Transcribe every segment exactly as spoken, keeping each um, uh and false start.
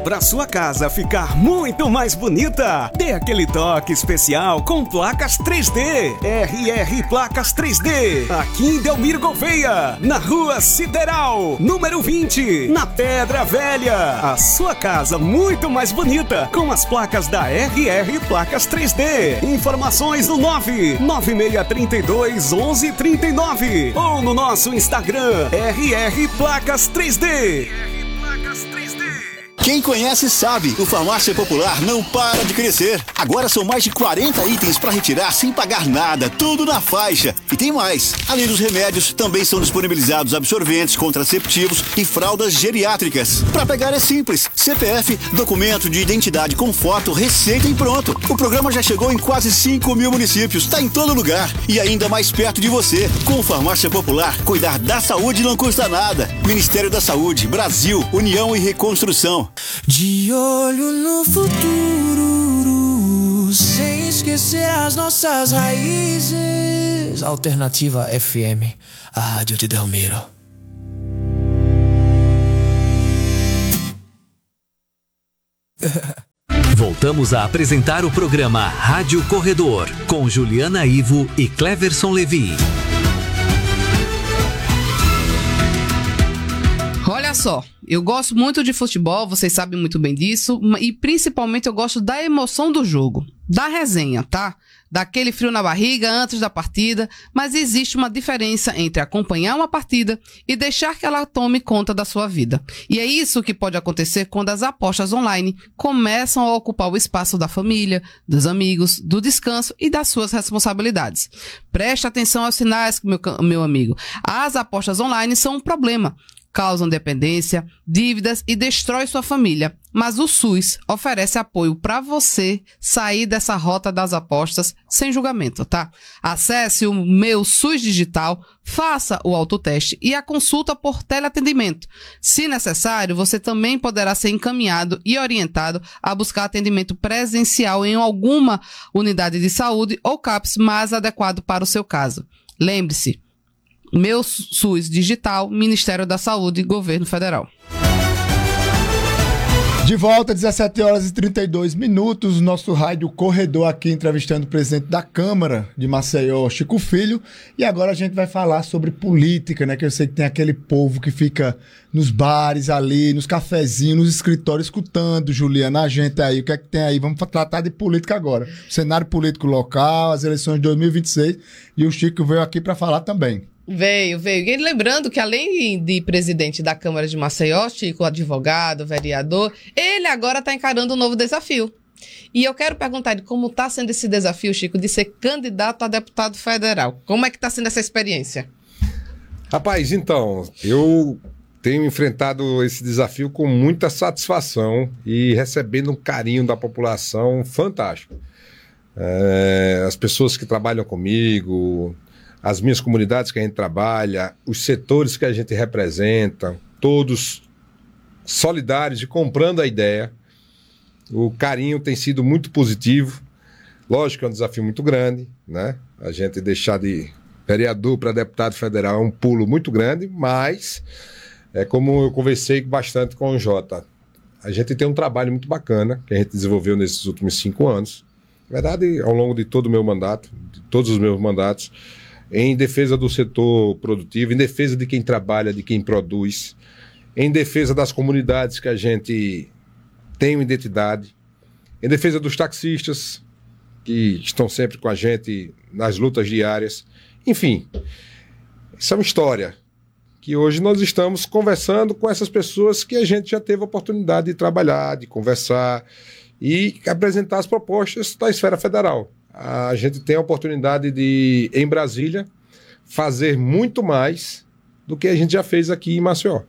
Para sua casa ficar muito mais bonita, dê aquele toque especial com placas três D. R R Placas três D. Aqui em Delmiro Gouveia, na Rua Sideral, número vinte, na Pedra Velha. A sua casa muito mais bonita com as placas da R R Placas três D. Informações no nove nove seis três dois um um três nove ou no nosso Instagram R R Placas três D. Quem conhece sabe, o Farmácia Popular não para de crescer. Agora são mais de quarenta itens para retirar sem pagar nada, tudo na faixa. E tem mais. Além dos remédios, também são disponibilizados absorventes, contraceptivos e fraldas geriátricas. Para pegar é simples. C P F, documento de identidade com foto, receita e pronto. O programa já chegou em quase cinco mil municípios. Tá em todo lugar e ainda mais perto de você. Com o Farmácia Popular, cuidar da saúde não custa nada. Ministério da Saúde, Brasil, União e Reconstrução. De olho no futuro, sem esquecer as nossas raízes. Alternativa F M, a rádio de Delmiro. Voltamos a apresentar o programa Rádio Corredor, com Juliana Ivo e Cleverson Levi. Olha só, eu gosto muito de futebol, vocês sabem muito bem disso, e principalmente eu gosto da emoção do jogo, da resenha, tá? Daquele frio na barriga antes da partida, mas existe uma diferença entre acompanhar uma partida e deixar que ela tome conta da sua vida. E é isso que pode acontecer quando as apostas online começam a ocupar o espaço da família, dos amigos, do descanso e das suas responsabilidades. Preste atenção aos sinais, meu, meu amigo. As apostas online são um problema. Causam dependência, dívidas e destrói sua família. Mas o SUS oferece apoio para você sair dessa rota das apostas sem julgamento, tá? Acesse o Meu SUS Digital, faça o autoteste e a consulta por teleatendimento. Se necessário, você também poderá ser encaminhado e orientado a buscar atendimento presencial em alguma unidade de saúde ou CAPS mais adequado para o seu caso. Lembre-se, Meu SUS Digital, Ministério da Saúde, Governo Federal. De volta, dezessete horas e trinta e dois minutos, nosso rádio Corredor aqui entrevistando o presidente da Câmara de Maceió, Chico Filho, e agora a gente vai falar sobre política, né, que eu sei que tem aquele povo que fica nos bares ali, nos cafezinhos, nos escritórios, escutando, Juliana, a gente aí, o que é que tem aí? Vamos tratar de política agora. O cenário político local, as eleições de dois mil e vinte e seis, e o Chico veio aqui para falar também. Veio, veio. E lembrando que além de presidente da Câmara de Maceió, Chico, advogado, vereador, ele agora está encarando um novo desafio. E eu quero perguntar de como está sendo esse desafio, Chico, de ser candidato a deputado federal. Como é que está sendo essa experiência? Rapaz, então, eu tenho enfrentado esse desafio com muita satisfação e recebendo um carinho da população fantástico. É, as pessoas que trabalham comigo, as minhas comunidades que a gente trabalha, os setores que a gente representa, todos solidários e comprando a ideia. O carinho tem sido muito positivo. Lógico que é um desafio muito grande, né? A gente deixar de vereador para deputado federal é um pulo muito grande, mas é como eu conversei bastante com o Jota. A gente tem um trabalho muito bacana que a gente desenvolveu nesses últimos cinco anos. Na verdade, ao longo de todo o meu mandato, de todos os meus mandatos, em defesa do setor produtivo, em defesa de quem trabalha, de quem produz, em defesa das comunidades que a gente tem uma identidade, em defesa dos taxistas que estão sempre com a gente nas lutas diárias. Enfim, essa é uma história que hoje nós estamos conversando com essas pessoas que a gente já teve a oportunidade de trabalhar, de conversar e apresentar as propostas da esfera federal. A gente tem a oportunidade de, em Brasília, fazer muito mais do que a gente já fez aqui em Maceió.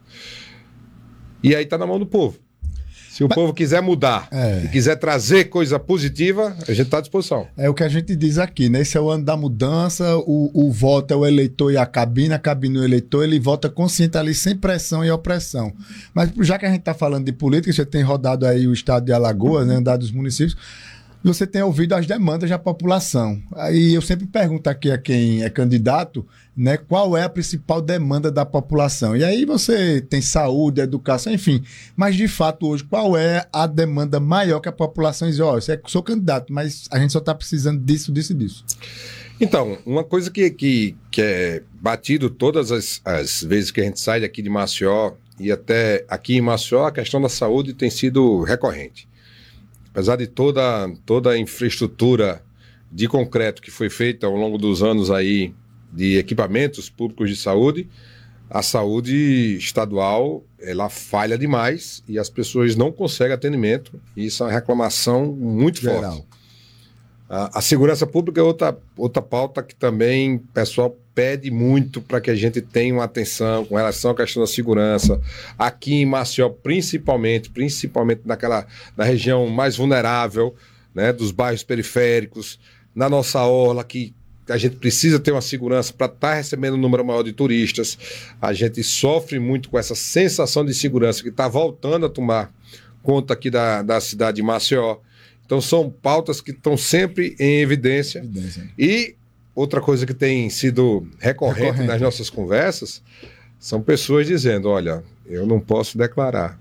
E aí está na mão do povo. Se o Mas, povo quiser mudar é. e quiser trazer coisa positiva, a gente está à disposição. É o que a gente diz aqui, né? Esse é o ano da mudança, o, o voto é o eleitor e a cabine, a cabine é o eleitor, ele vota consciente ali, sem pressão e opressão. Mas já que a gente está falando de política, você tem rodado aí o estado de Alagoas, né? Andado dos municípios, você tem ouvido as demandas da população. Aí eu sempre pergunto aqui a quem é candidato, né, qual é a principal demanda da população. E aí você tem saúde, educação, enfim. Mas, de fato, hoje, qual é a demanda maior que a população diz? Ó, oh, eu sou candidato, mas a gente só está precisando disso, disso e disso. Então, uma coisa que, que, que é batido todas as, as vezes que a gente sai daqui de Maceió, e até aqui em Maceió, a questão da saúde tem sido recorrente. Apesar de toda, toda a infraestrutura de concreto que foi feita ao longo dos anos aí de equipamentos públicos de saúde, a saúde estadual, ela falha demais e as pessoas não conseguem atendimento. E isso é uma reclamação muito Geral. forte. A, a segurança pública é outra, outra pauta que também o pessoal pede muito para que a gente tenha uma atenção com relação à questão da segurança. Aqui em Maceió, principalmente, principalmente naquela, na região mais vulnerável, né, dos bairros periféricos, na nossa orla, que a gente precisa ter uma segurança para estar tá recebendo um número maior de turistas. A gente sofre muito com essa sensação de segurança que está voltando a tomar conta aqui da, da cidade de Maceió. Então são pautas que estão sempre em evidência. evidência. E outra coisa que tem sido recorrente, recorrente nas nossas conversas são pessoas dizendo, olha, eu não posso declarar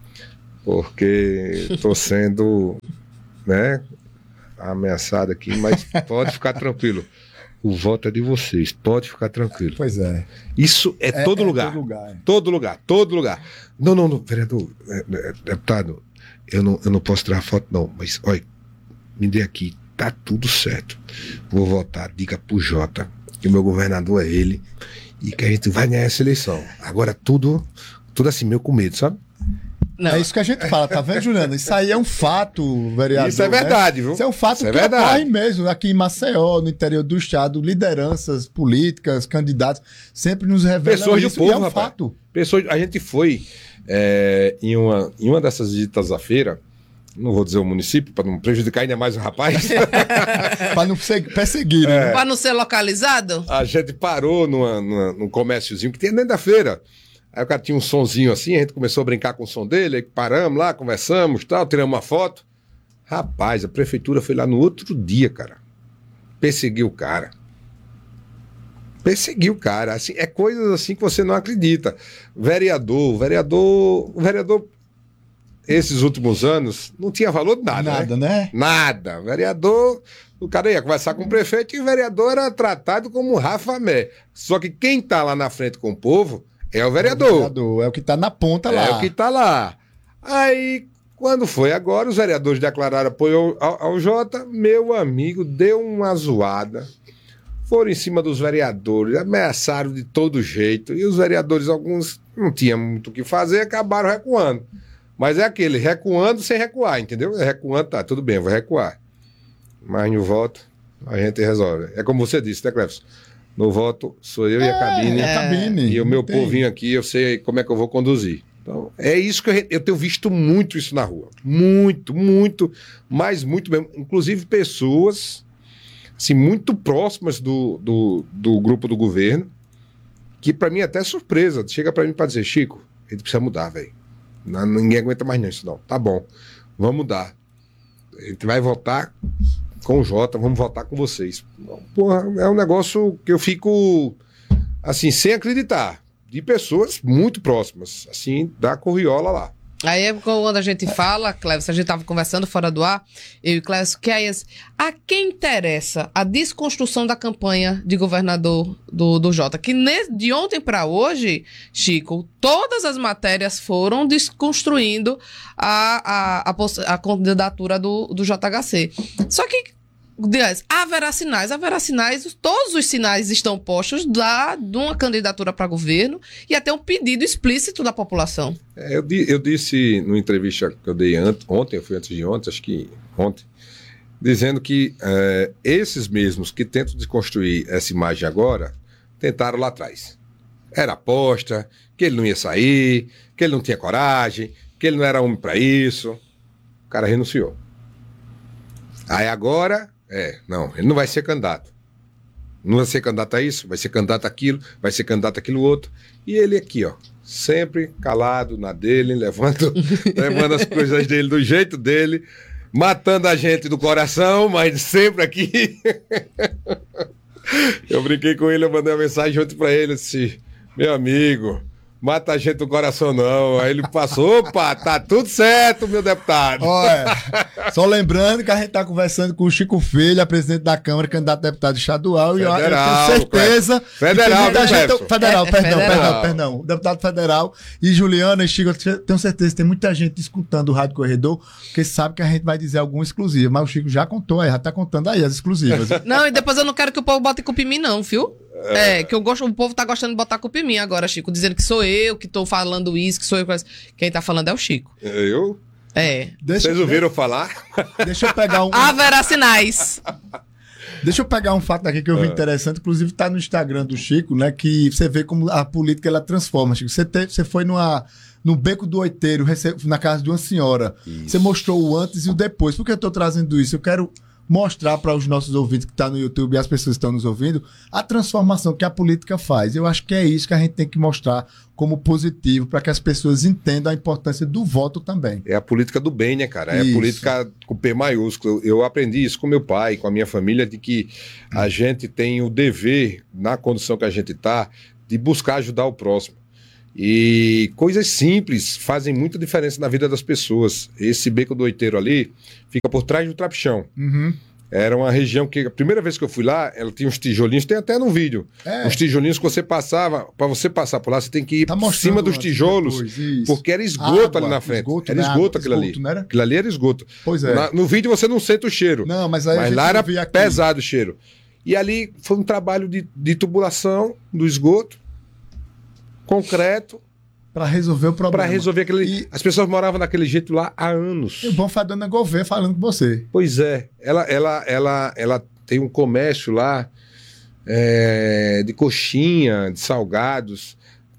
porque estou sendo, né, ameaçado aqui, mas pode ficar tranquilo. O voto é de vocês, pode ficar tranquilo. Pois é. Isso é, é todo, é lugar. todo lugar. É. Todo lugar, todo lugar. Não, não, não, vereador, é, é, deputado, eu não, eu não posso tirar foto não, mas olha, me dê aqui, tá tudo certo. Vou votar, diga pro Jota que o meu governador é ele e que a gente vai ganhar essa eleição. Agora tudo, tudo assim, meio com medo, sabe? Não. É isso que a gente fala, tá vendo, Juliana? Isso aí é um fato, vereador. Isso é verdade, né? viu? Isso é um fato isso que é ocorre mesmo. Aqui em Maceió, no interior do estado, lideranças políticas, candidatos, sempre nos revelam pessoas isso, do povo, e é um rapaz. fato. Pessoas, a gente foi é, em, uma, em uma dessas visitas à feira, não vou dizer o município, para não prejudicar ainda mais o rapaz. Para não perseguir, né? É. Para não ser localizado? A gente parou numa, numa, num comérciozinho que tem dentro da feira. Aí o cara tinha um sonzinho assim, a gente começou a brincar com o som dele, aí paramos lá, conversamos, tal, tiramos uma foto. Rapaz, a prefeitura foi lá no outro dia, cara. Perseguiu o cara. Perseguiu o cara. Assim, é coisas assim que você não acredita. Vereador, vereador, o vereador, esses últimos anos, não tinha valor de nada. Nada, né? né? Nada. Vereador, o cara ia conversar com o prefeito e o vereador era tratado como Rafa Mé. Só que quem tá lá na frente com o povo é o vereador. É o, vereador, é o que tá na ponta lá. É o que tá lá. Aí, quando foi agora, os vereadores declararam apoio ao, ao Jota, meu amigo, deu uma zoada. Foram em cima dos vereadores, ameaçaram de todo jeito. E os vereadores, alguns, não tinham muito o que fazer, acabaram recuando. Mas é aquele, recuando sem recuar, entendeu? Recuando, tá, tudo bem, eu vou recuar. Mas no voto, a gente resolve. É como você disse, né, Cleves? No voto, sou eu é, e a cabine. É a cabine. E o meu tem. povinho aqui, eu sei como é que eu vou conduzir. Então, é isso que eu, eu tenho visto muito isso na rua. Muito, muito, mas muito mesmo. Inclusive pessoas, assim, muito próximas do, do, do grupo do governo, que para mim é até surpresa. Chega para mim para dizer, Chico, a gente precisa mudar, velho. Ninguém aguenta mais nisso, não. Tá bom, vamos mudar. A gente vai votar com o Jota, vamos votar com vocês. Porra, é um negócio que eu fico, assim, sem acreditar. De pessoas muito próximas, assim, da Corriola lá. Aí é quando a gente fala, Cleves, a gente estava conversando fora do ar, eu e Cleves, que é esse, a quem interessa a desconstrução da campanha de governador do, do Jota? Que ne, de ontem para hoje, Chico, todas as matérias foram desconstruindo a, a, a, a candidatura do, do J H C. Só que, Aliás, haverá sinais, haverá sinais, todos os sinais estão postos da, de uma candidatura para governo e até um pedido explícito da população. É, eu, eu disse numa entrevista que eu dei ante, ontem, eu fui antes de ontem, acho que ontem, dizendo que é, esses mesmos que tentam desconstruir essa imagem agora, tentaram lá atrás. Era aposta, que ele não ia sair, que ele não tinha coragem, que ele não era homem para isso. O cara renunciou. Aí agora... É, não, ele não vai ser candidato. Não vai ser candidato a isso, vai ser candidato àquilo, vai ser candidato àquilo outro. E ele aqui, ó, sempre calado na dele, levando, levando as coisas dele do jeito dele. matando a gente do coração, mas sempre aqui. Eu brinquei com ele, eu mandei uma mensagem ontem pra ele, assim, meu amigo, mata a gente do coração não. Aí ele passou, opa, tá tudo certo, meu deputado. Olha, só lembrando que a gente tá conversando com o Chico Filho, a presidente da Câmara, candidato a deputado estadual, Federal, e eu, eu tenho certeza... Federal, que tem muita gente, Clefson. Federal, É, é perdão, federal. perdão, perdão, deputado federal. E Juliana e Chico, eu tenho certeza que tem muita gente escutando o Rádio Corredor, porque sabe que a gente vai dizer algum exclusivo, mas o Chico já contou, aí, já tá contando aí as exclusivas. Não, e depois eu não quero que o povo bote culpa em mim, não, viu? É, que eu gosto, o povo tá gostando de botar culpa em mim agora, Chico, dizendo que sou eu que tô falando isso, que sou eu. Quem tá falando é o Chico. Eu? É. Deixa, Vocês ouviram falar? Deixa eu pegar um... Haverá sinais. Deixa eu pegar um fato aqui que eu vi interessante, inclusive tá no Instagram do Chico, né? Que você vê como a política ela transforma, Chico. Você, te, você foi numa, no Beco do Oiteiro, rece- na casa de uma senhora. Isso. Você mostrou o antes e o depois. Por que eu tô trazendo isso? Eu quero mostrar para os nossos ouvintes que estão no YouTube e as pessoas que estão nos ouvindo a transformação que a política faz. Eu acho que é isso que a gente tem que mostrar como positivo para que as pessoas entendam a importância do voto também. É a política do bem, né, cara? É Isso. a política com P maiúsculo. Eu aprendi isso com meu pai, com a minha família, de que a gente tem o dever, na condição que a gente está, de buscar ajudar o próximo. E coisas simples fazem muita diferença na vida das pessoas. Esse Beco do Oiteiro ali fica por trás do Trapichão. Uhum. Era uma região que, a primeira vez que eu fui lá, ela tinha uns tijolinhos, tem até no vídeo. É. Uns tijolinhos que você passava, para você passar por lá, você tem que ir Tá por mostrando cima dos antes e tijolos, depois, isso. porque era esgoto Água, ali na frente. esgoto, era né? esgoto aquilo Esgoto, ali. não era? Aquilo ali era esgoto. Pois é. Na- no vídeo você não sente o cheiro. Não, mas aí a Mas gente lá era não via aqui. pesado o cheiro. E ali foi um trabalho de, de tubulação do esgoto, concreto, Para resolver o problema. para resolver aquele. E- As pessoas moravam daquele jeito lá há anos. E o bom foi a dona Gouveia falando com você. Pois é, ela, ela, ela, ela tem um comércio lá é, de coxinha, de salgados.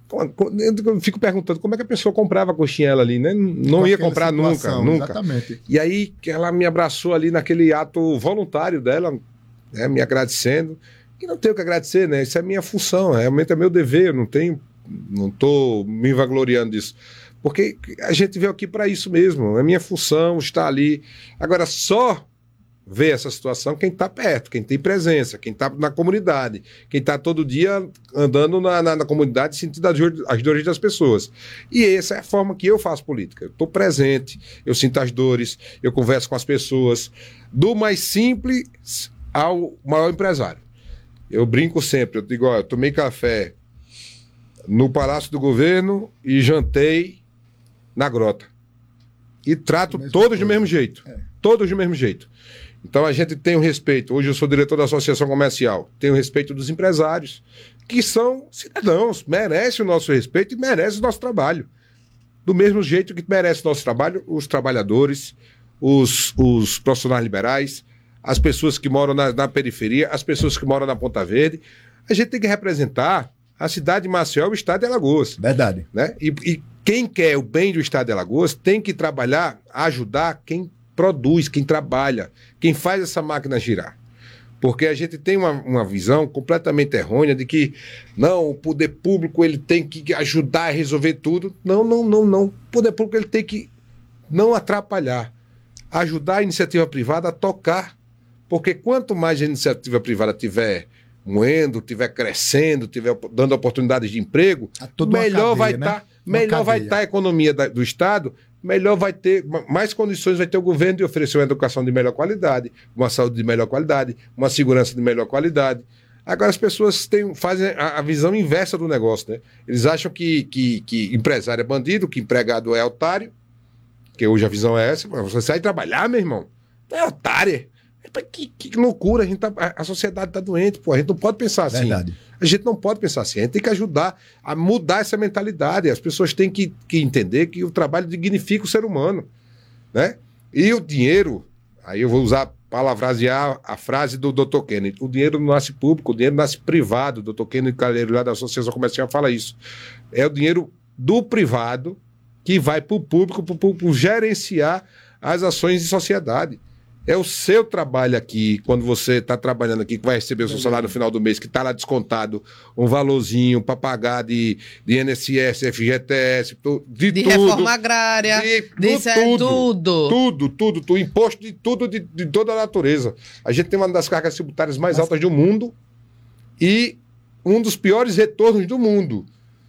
Eu fico perguntando como é que a pessoa comprava a coxinha ela ali, né? Não Com ia aquela comprar nunca, situação, nunca. Exatamente. E aí que ela me abraçou ali naquele ato voluntário dela, né, me agradecendo. E não tenho que agradecer, né? Isso é minha função, realmente é meu dever, eu não tenho, não estou me vangloriando disso. Porque a gente veio aqui para isso mesmo, é minha função estar ali. Agora, só ver essa situação quem está perto, quem tem presença, quem está na comunidade, quem está todo dia andando na, na, na comunidade sentindo as, dor- as dores das pessoas. E essa é a forma que eu faço política. Eu estou presente, eu sinto as dores, eu converso com as pessoas, do mais simples ao maior empresário. Eu brinco sempre, eu digo, ó, eu tomei café no Palácio do Governo e jantei na Grota. E trato Mesma todos coisa. do mesmo jeito. É. Todos do mesmo jeito. Então a gente tem o respeito. Hoje eu sou diretor da Associação Comercial. Tenho o respeito dos empresários, que são cidadãos, merecem o nosso respeito e merecem o nosso trabalho. Do mesmo jeito que merece o nosso trabalho, os trabalhadores, os, os profissionais liberais, as pessoas que moram na, na periferia, as pessoas que moram na Ponta Verde. A gente tem que representar a cidade de Maceió e o estado de Alagoas. Verdade. Né? E, e quem quer o bem do estado de Alagoas tem que trabalhar, ajudar quem produz, quem trabalha, quem faz essa máquina girar. Porque a gente tem uma, uma visão completamente errônea de que não, o poder público ele tem que ajudar a resolver tudo. Não, não, não, não. O poder público ele tem que não atrapalhar, ajudar a iniciativa privada a tocar. Porque quanto mais a iniciativa privada tiver moendo, tiver crescendo, tiver dando oportunidades de emprego, A toda uma melhor vai cadeia, né? estar Uma melhor vai cadeia. estar a economia da- do Estado, melhor vai ter, ma- mais condições vai ter o governo de oferecer uma educação de melhor qualidade, uma saúde de melhor qualidade, uma segurança de melhor qualidade. Agora as pessoas têm, fazem a, a visão inversa do negócio, né? Eles acham que, que, que empresário é bandido, que empregado é otário, que hoje a visão é essa, mas você sai trabalhar, meu irmão, é otário. Que, que loucura, a, gente tá, a, a sociedade está doente, pô, a gente não pode pensar assim. Verdade. A gente não pode pensar assim, a gente tem que ajudar a mudar essa mentalidade. As pessoas têm que, que entender que o trabalho dignifica o ser humano, né? E o dinheiro, aí eu vou usar, palavrasear a frase do doutor Kennedy, o dinheiro não nasce público, o dinheiro nasce privado. O doutor Kennedy Calheiro, lá da Associação Comercial, fala isso. É o dinheiro do privado que vai para o público, para gerenciar as ações de sociedade. É o seu trabalho aqui, quando você está trabalhando aqui, que vai receber o seu salário no final do mês, que está lá descontado um valorzinho para pagar de, de I N S S, F G T S, de, De tudo. reforma agrária, De, de tudo, tudo. tudo. Tudo, tudo, tudo. Imposto de tudo, de, de toda a natureza. A gente tem uma das cargas tributárias mais altas do mundo e um dos piores retornos do mundo.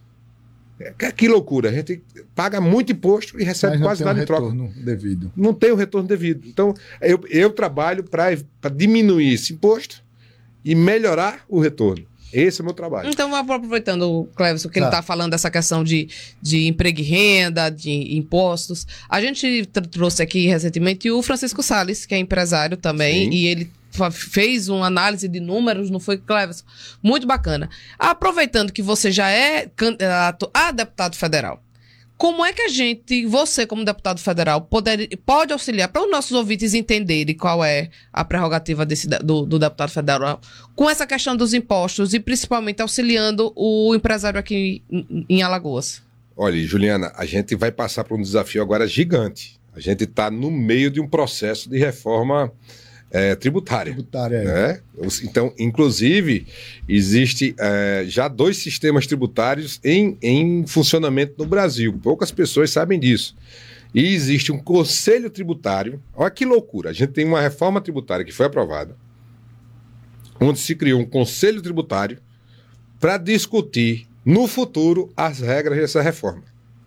É, que loucura. A gente paga muito imposto e recebe quase nada em troca. Não tem um retorno devido. Não tem o retorno devido. Então, eu, eu trabalho para diminuir esse imposto e melhorar o retorno. Esse é o meu trabalho. Então, vamos aproveitando, Cleverson, que Tá. ele está falando dessa questão de, de emprego e renda, de impostos. A gente tr- trouxe aqui recentemente o Francisco Salles, que é empresário também, Sim. e ele fa- fez uma análise de números, não foi, Cleverson? Muito bacana. Aproveitando que você já é candidato a deputado federal, como é que a gente, você como deputado federal, poder, pode auxiliar para os nossos ouvintes entenderem qual é a prerrogativa desse, de- do, do deputado federal com essa questão dos impostos e principalmente auxiliando o empresário aqui em, em Alagoas? Olha, Juliana, a gente vai passar por um desafio agora gigante. A gente está no meio de um processo de reforma eh, tributária. Tributária, é. Né? Os- Então, inclusive, existe eh, já dois sistemas tributários em, em funcionamento no Brasil. Poucas pessoas sabem disso. E existe um conselho tributário. Olha que loucura. A gente tem uma reforma tributária que foi aprovada, onde se criou um conselho tributário para discutir no futuro as regras dessa reforma.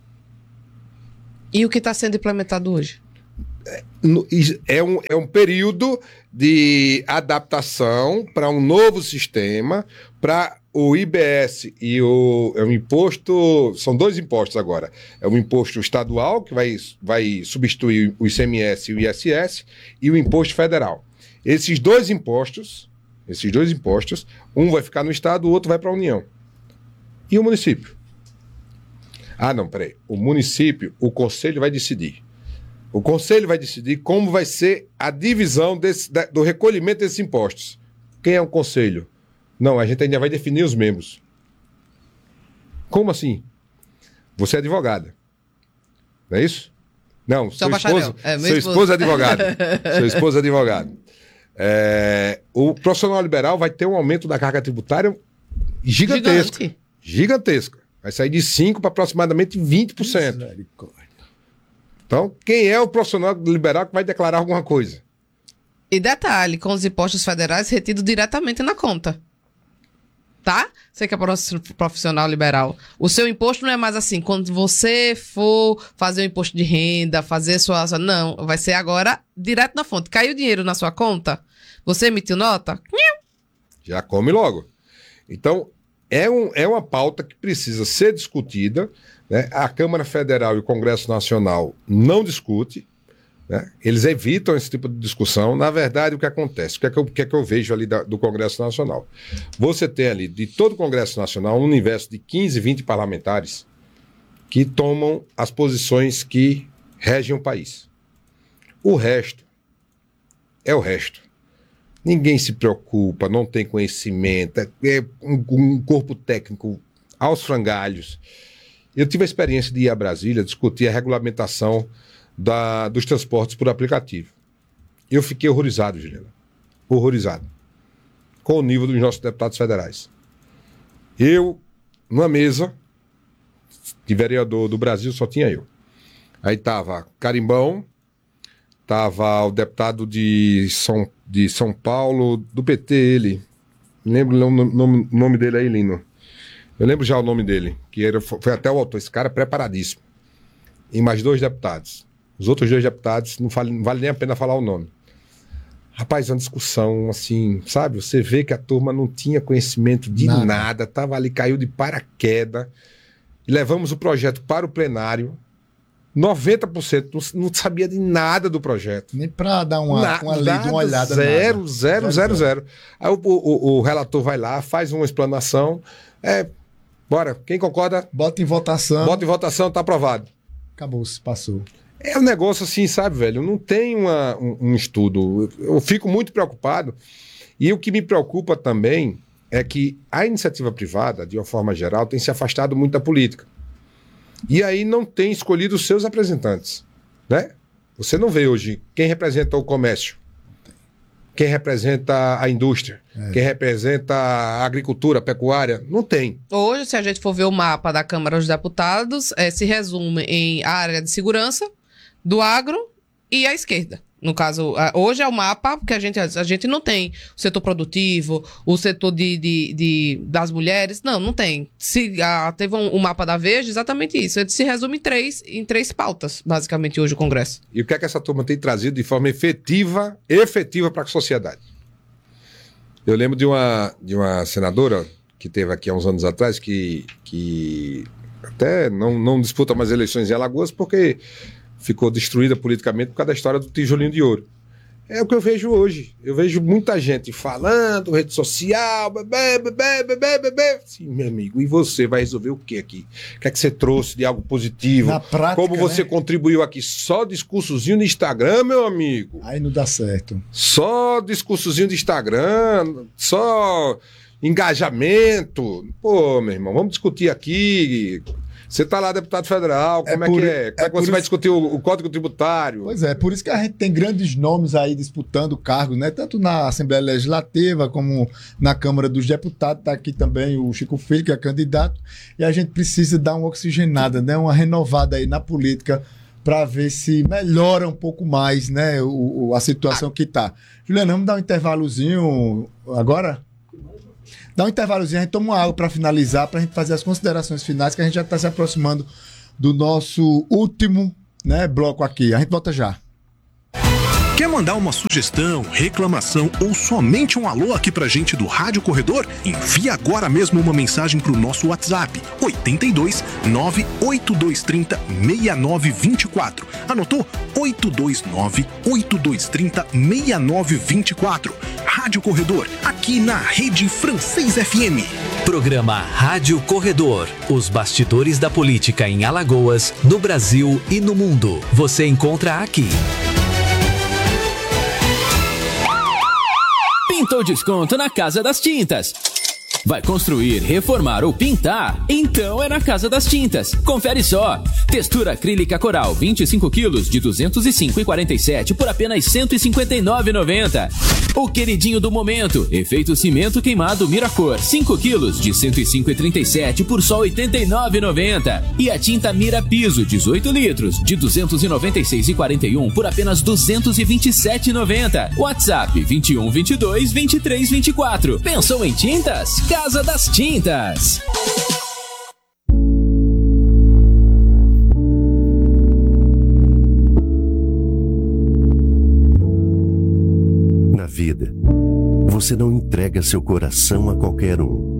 E o que está sendo implementado hoje? No- É um, é um período de adaptação para um novo sistema, para o I B S e o é um imposto, são dois impostos agora. É um imposto estadual, que vai, vai substituir o I C M S e o I S S, e o imposto federal. Esses dois impostos, esses dois impostos, um vai ficar no estado, o outro vai para a União. E o município? Ah, não, peraí. O município, o conselho vai decidir. O conselho vai decidir como vai ser a divisão desse, da- do recolhimento desses impostos. Quem é o conselho? Não, a gente ainda vai definir os membros. Como assim? Você é advogada. Não é isso? Não, seu bacharel. esposo, É, meu seu esposo. esposo é advogado. Seu esposo é advogado. É, o profissional liberal vai ter um aumento da carga tributária gigantesco. Gigante. Gigantesca. Vai sair de cinco por cento para aproximadamente vinte por cento. Misericórdia. Então, quem é o profissional liberal que vai declarar alguma coisa? E detalhe, com os impostos federais retidos diretamente na conta. Tá? Você que é prof- profissional liberal. O seu imposto não é mais assim, quando você for fazer o imposto de renda, fazer sua... sua- Não, vai ser agora direto na fonte. Caiu dinheiro na sua conta? Você emitiu nota? Já come logo. Então, é, um, é uma pauta que precisa ser discutida, né? A Câmara Federal e o Congresso Nacional não discutem, né? Eles evitam esse tipo de discussão. Na verdade, o que acontece? O que é que eu, o que é que eu vejo ali da- do Congresso Nacional? Você tem ali, de todo o Congresso Nacional, um universo de quinze, vinte parlamentares que tomam as posições que regem o país. O resto é o resto. Ninguém se preocupa, não tem conhecimento, é um, um corpo técnico aos frangalhos. Eu tive a experiência de ir a Brasília discutir a regulamentação da, dos transportes por aplicativo. Eu fiquei horrorizado, Juliana. Horrorizado. Com o nível dos nossos deputados federais. Eu, numa mesa de vereador do Brasil, só tinha eu. Aí estava Carimbão, estava o deputado de São, de São Paulo, do P T, ele. Não lembro o nome, nome, nome dele aí, Lino. Eu lembro já o nome dele, que era, foi até o autor. Esse cara é preparadíssimo. E mais dois deputados. Os outros dois deputados, não, fale, não vale nem a pena falar o nome. Rapaz, uma discussão assim, sabe? Você vê que a turma não tinha conhecimento de Nada. nada, estava ali, caiu de paraquedas. Levamos o projeto para o plenário. noventa por cento não, não sabia de nada do projeto. Nem pra dar uma, Na- uma lida, nada, uma olhada. Zero, nada. zero, zero, zero. Aí o, o- o relator vai lá, faz uma explanação. É, bora, quem concorda, Bota em votação. bota em votação, tá aprovado. Acabou, se passou. É um negócio assim, sabe, velho? Não tem uma- um, um estudo. Eu, eu fico muito preocupado. E o que me preocupa também é que a iniciativa privada, de uma forma geral, tem se afastado muito da política. E aí não tem escolhido os seus representantes, né? Você não vê hoje quem representa o comércio quem representa a indústria, é. quem representa a agricultura, a pecuária. Não tem. Hoje, se a gente for ver o mapa da Câmara dos Deputados, é, se resume em área de segurança, do agro e a esquerda. No caso, hoje é o mapa que a gente, a gente não tem o setor produtivo, o setor de, de, de, das mulheres. Não, não tem. Se, a, teve um, um mapa da Veja, exatamente isso. Ele se resume em três, em três pautas, basicamente, hoje o Congresso. E o que é que essa turma tem trazido de forma efetiva, efetiva para a sociedade? Eu lembro de uma, de uma senadora que teve aqui há uns anos atrás, que, que até não, não disputa mais eleições em Alagoas, porque ficou destruída politicamente por causa da história do tijolinho de ouro. É o que eu vejo hoje. Eu vejo muita gente falando, rede social, bebê, bebê, bebê, bebê. Sim, meu amigo, e você vai resolver o que aqui? O que é que você trouxe de algo positivo? Na prática, como você né? contribuiu aqui? Só discursozinho no Instagram, meu amigo. Aí não dá certo. Só discursozinho de Instagram, só engajamento. Pô, meu irmão, vamos discutir aqui. Você está lá, deputado federal, como é, é por, que é? Como é, é que você isso... vai discutir o, o Código Tributário? Pois é, por isso que a gente tem grandes nomes aí disputando cargos, né? Tanto na Assembleia Legislativa como na Câmara dos Deputados. Está aqui também o Chico Filho, que é candidato. E a gente precisa dar uma oxigenada, né? Uma renovada aí na política para ver se melhora um pouco mais, né? O, o, a situação ah. que está. Juliana, vamos dar um intervalozinho agora? Dá um intervalozinho, a gente toma uma água para finalizar, para a gente fazer as considerações finais, que a gente já está se aproximando do nosso último, né, bloco aqui. A gente volta já. Quer mandar uma sugestão, reclamação ou somente um alô aqui pra gente do Rádio Corredor? Envie agora mesmo uma mensagem pro nosso WhatsApp oito dois nove oito dois três zero seis nove dois quatro. Anotou? oito dois nove oito dois três zero seis nove dois quatro. Rádio Corredor, aqui na Rede Francês F M. Programa Rádio Corredor. Os bastidores da política em Alagoas, no Brasil e no mundo. Você encontra aqui. Pintou desconto na Casa das Tintas. Vai construir, reformar ou pintar? Então é na Casa das Tintas. Confere só. Textura acrílica coral vinte e cinco quilos de duzentos e cinco reais e quarenta e sete centavos por apenas cento e cinquenta e nove reais e noventa centavos. O queridinho do momento, efeito cimento queimado Miracor, cinco quilos de cento e cinco reais e trinta e sete centavos por só oitenta e nove reais e noventa centavos. E a tinta Mira Piso, dezoito litros, de duzentos e noventa e seis reais e quarenta e um centavos por apenas duzentos e vinte e sete reais e noventa centavos. WhatsApp vinte e um, vinte e dois, vinte e três, vinte e quatro. Pensou em tintas? Casa das Tintas. Na vida, você não entrega seu coração a qualquer um.